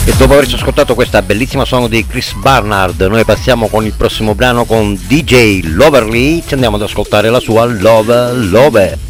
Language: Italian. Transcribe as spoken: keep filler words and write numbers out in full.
E dopo averci ascoltato questa bellissima suono di Chris Barnard, noi passiamo con il prossimo brano con D J Loverly, ci andiamo ad ascoltare la sua Love Love.